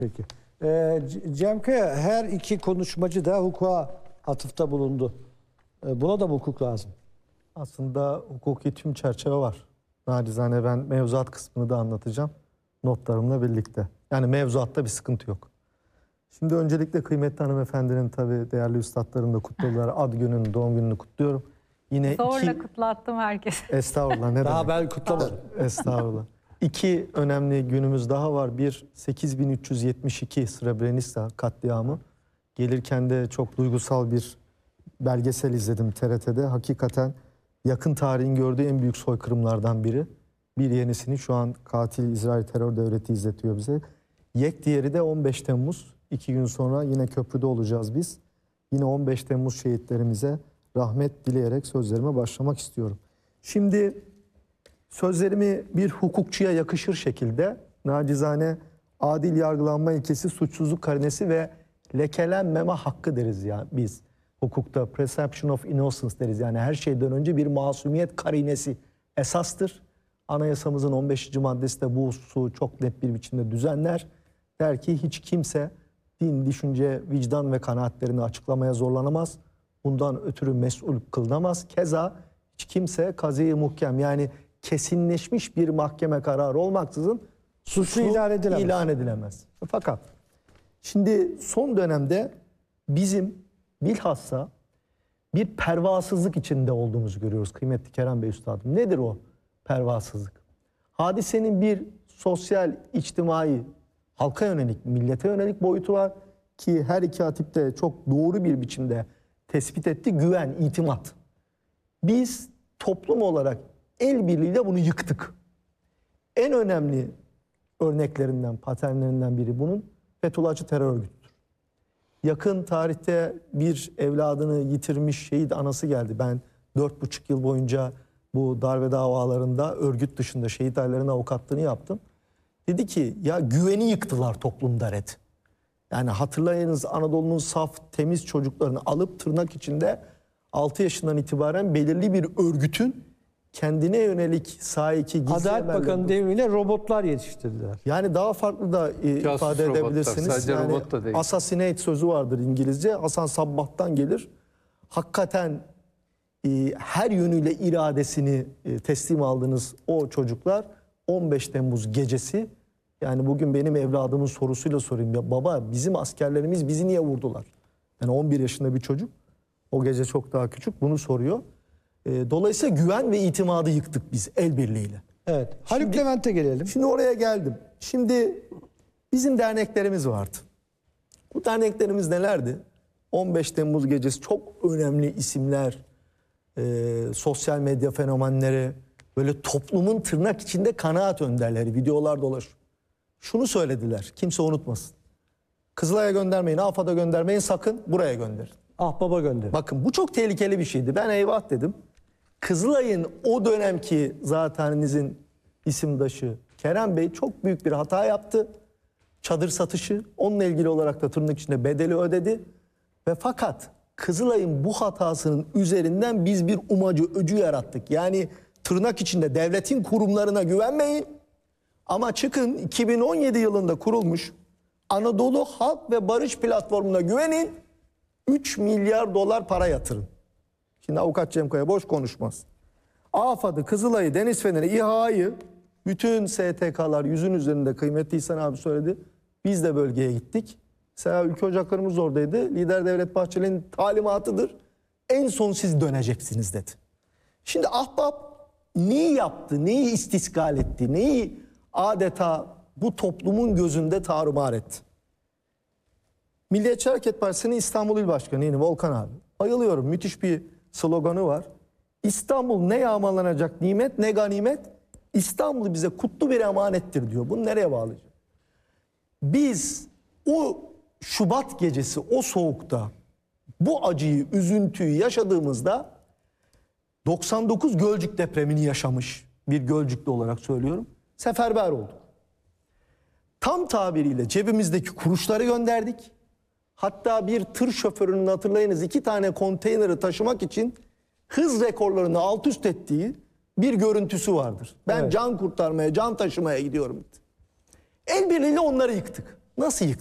Peki. Cem Kaya, her iki konuşmacı da hukuka atıfta bulundu. Buna da mı hukuk lazım? Aslında hukuki tüm çerçeve var. Nacizane ben mevzuat kısmını da anlatacağım notlarımla birlikte. Yani mevzuatta bir sıkıntı yok. Şimdi öncelikle kıymetli hanımefendinin tabii değerli üstadların da kutladılar. Ad gününü, doğum gününü kutluyorum. Yine Zorla kutlattım herkese. Estağfurullah, ne Daha demek? ben kutlamadım. Estağfurullah. İki önemli günümüz daha var. Bir, 8372 Srebrenica katliamı. Gelirken de çok duygusal bir belgesel izledim TRT'de. Hakikaten yakın tarihin gördüğü en büyük soykırımlardan biri. Bir yenisini şu an katil İsrail terör devleti izletiyor bize. Diğeri de 15 Temmuz. 2 gün sonra yine köprüde olacağız biz. Yine 15 Temmuz şehitlerimize rahmet dileyerek sözlerime başlamak istiyorum. Şimdi sözlerimi bir hukukçuya yakışır şekilde nacizane adil yargılanma ilkesi, suçsuzluk karinesi ve lekelenmeme hakkı deriz ya biz. Hukukta presumption of innocence deriz. Yani her şeyden önce bir masumiyet karinesi esastır. Anayasamızın 15. maddesi de bu hususu çok net bir biçimde düzenler. Der ki hiç kimse din, düşünce, vicdan ve kanaatlerini açıklamaya zorlanamaz. Bundan ötürü mesul kılınamaz. Keza hiç kimse kazı-i muhkem, yani kesinleşmiş bir mahkeme kararı olmaksızın suçlu ilan edilemez. Fakat şimdi son dönemde bizim bilhassa bir pervasızlık içinde olduğumuzu görüyoruz kıymetli Kerem Bey Üstadım. Nedir o pervasızlık? Hadisenin bir sosyal, içtimai, halka yönelik, millete yönelik boyutu var ki her iki hatip de çok doğru bir biçimde tespit etti. Güven, itimat. Biz toplum olarak el birliğiyle bunu yıktık. En önemli örneklerinden, paternlerinden biri bunun Fethullahçı terör örgütüdür. Yakın tarihte bir evladını yitirmiş şehit anası geldi. Ben 4,5 yıl boyunca bu darbe davalarında örgüt dışında şehit ailelerinin avukatlığını yaptım. Dedi ki ya güveni yıktılar toplumda red. Yani hatırlayınız, Anadolu'nun saf, temiz çocuklarını alıp tırnak içinde 6 yaşından itibaren belirli bir örgütün kendine yönelik sahiki gizli Adalet Bakanı devriyle robotlar yetiştirdiler. Yani daha farklı da ifade edebilirsiniz. Sadece yani robot da değil. Assassinate sözü vardır İngilizce. Hasan Sabbah'tan gelir. Hakikaten her yönüyle iradesini teslim aldığınız o çocuklar 15 Temmuz gecesi, yani bugün benim evladımın sorusuyla sorayım, ya baba bizim askerlerimiz bizi niye vurdular? Yani 11 yaşında bir çocuk, o gece çok daha küçük, bunu soruyor. Dolayısıyla güven ve itimadı yıktık biz el birliğiyle. Evet. Haluk Levent'e gelelim. Şimdi oraya geldim. Şimdi bizim derneklerimiz vardı. Bu derneklerimiz nelerdi? 15 Temmuz gecesi çok önemli isimler, sosyal medya fenomenleri, böyle toplumun tırnak içinde kanaat önderleri, videolar dolaşıyor. Şunu söylediler, kimse unutmasın. Kızılay'a göndermeyin, AFAD'a göndermeyin, sakın buraya gönderin. Ahbaba gönder. Bakın bu çok tehlikeli bir şeydi. Ben eyvah dedim. Kızılay'ın o dönemki zatenizin isimdaşı Kerem Bey çok büyük bir hata yaptı. Çadır satışı, onunla ilgili olarak da tırnak içinde bedeli ödedi. Ve fakat Kızılay'ın bu hatasının üzerinden biz bir umacı, öcü yarattık. Yani tırnak içinde devletin kurumlarına güvenmeyin. Ama çıkın 2017 yılında kurulmuş Anadolu Halk ve Barış Platformu'na güvenin. 3 milyar dolar para yatırın. Şimdi avukat Cem Kaya boş konuşmaz. AFAD'ı, Kızılay'ı, Deniz Feneri, İHA'yı, bütün STK'lar yüzün üzerinde, kıymetli İhsan abi söyledi. Biz de bölgeye gittik. Mesela ülke ocaklarımız oradaydı. Lider Devlet Bahçeli'nin talimatıdır. En son siz döneceksiniz dedi. Şimdi ahbap neyi yaptı, neyi istiskal etti, neyi adeta bu toplumun gözünde tarumar etti? Milliyetçi Hareket Partisi'nin İstanbul İl Başkanı yeni Volkan abi. Bayılıyorum, müthiş bir sloganı var. İstanbul ne yağmalanacak nimet ne ganimet, İstanbul bize kutlu bir emanettir diyor. Bunu nereye bağlayacak? Biz o Şubat gecesi, o soğukta bu acıyı, üzüntüyü yaşadığımızda 99 Gölcük depremini yaşamış bir Gölcüklü olarak söylüyorum. Seferber olduk. Tam tabiriyle cebimizdeki kuruşları gönderdik. Hatta bir tır şoförünün, hatırlayınız, 2 tane konteyneri taşımak için hız rekorlarını alt üst ettiği bir görüntüsü vardır. Ben can kurtarmaya, can taşımaya gidiyorum. El birliğiyle onları yıktık. nasıl yıktı?